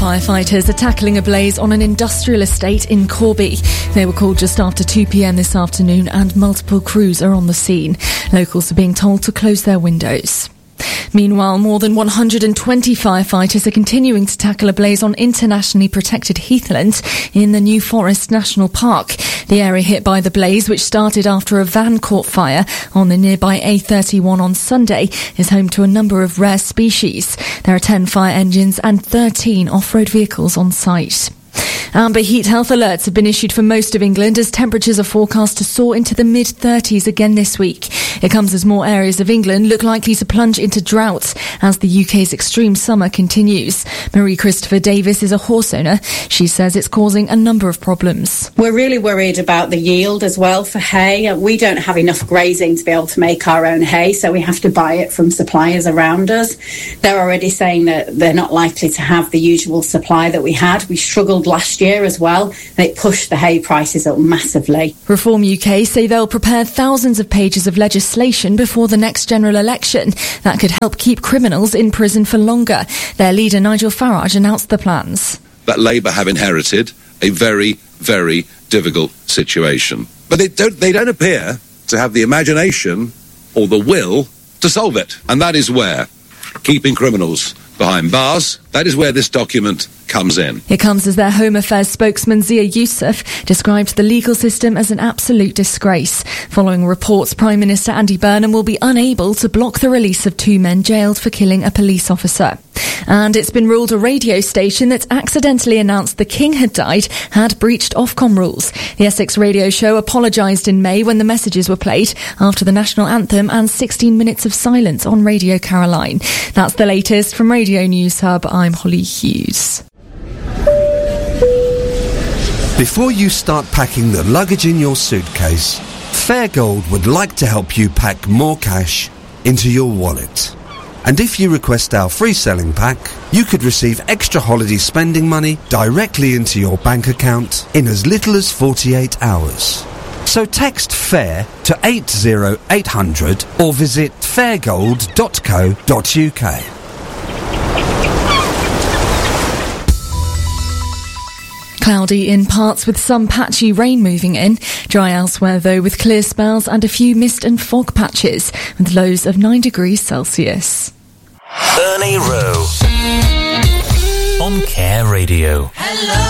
Firefighters are tackling a blaze on an industrial estate in Corby. They were called just after 2 p.m. this afternoon and multiple crews are on the scene. Locals are being told to close their windows. Meanwhile, more than 120 firefighters are continuing to tackle a blaze on internationally protected heathland in the New Forest National Park. The area hit by the blaze, which started after a van caught fire on the nearby A31 on Sunday, is home to a number of rare species. There are 10 fire engines and 13 off-road vehicles on site. Amber heat health alerts have been issued for most of England as temperatures are forecast to soar into the mid-30s again this week. It comes as more areas of England look likely to plunge into drought as the UK's extreme summer continues. Marie Christopher Davis is a horse owner. She says it's causing a number of problems. We're really worried about the yield as well for hay. We don't have enough grazing to be able to make our own hay, so we have to buy it from suppliers around us. They're already saying that they're not likely to have the usual supply that we had. We struggled last year as well, and it pushed the hay prices up massively. Reform UK say they'll prepare thousands of pages of legislation before the next general election that could help keep criminals in prison for longer. Their leader Nigel Farage announced the plans. That Labour have inherited a very, very difficult situation. But they don't appear to have the imagination or the will to solve it. And that is where keeping criminals behind bars, that is where this document comes in. It comes as their Home Affairs spokesman Zia Youssef described the legal system as an absolute disgrace. Following reports, Prime Minister Andy Burnham will be unable to block the release of 2 men jailed for killing a police officer. And it's been ruled a radio station that accidentally announced the King had died had breached Ofcom rules. The Essex radio show apologised in May when the messages were played after the national anthem and 16 minutes of silence on Radio Caroline. That's the latest from Radio News Hub. I'm Holly Hughes. Before you start packing the luggage in your suitcase, Fairgold would like to help you pack more cash into your wallet. And if you request our free selling pack, you could receive extra holiday spending money directly into your bank account in as little as 48 hours. So text FAIR to 80800 or visit fairgold.co.uk. Cloudy in parts with some patchy rain moving in. Dry elsewhere though with clear spells and a few mist and fog patches with lows of 9 degrees Celsius. Ernie Rowe on Care Radio. Hello.